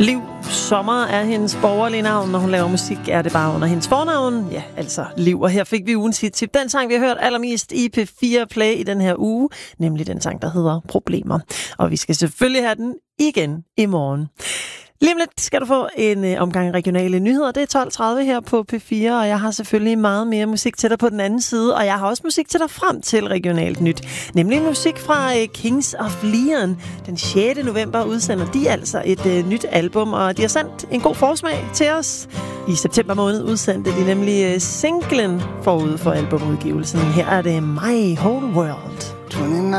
Liv Sommer er hendes borgerlige navn. Når hun laver musik, er det bare under hendes fornavn. Ja, altså Liv. Og her fik vi ugens hit-tip. Den sang, vi har hørt allermest i P4 Play i den her uge, nemlig den sang, der hedder Problemer. Og vi skal selvfølgelig have den igen i morgen. Lige om lidt skal du få en omgang regionale nyheder. Det er 12.30 her på P4, og jeg har selvfølgelig meget mere musik til dig på den anden side, og jeg har også musik til dig frem til regionalt nyt. Nemlig musik fra Kings of Leon. Den 6. november udsender de altså et nyt album, og de har sendt en god forsmag til os. I september måned udsendte de nemlig singlen forud for albumudgivelsen. Her er det My Whole World. 29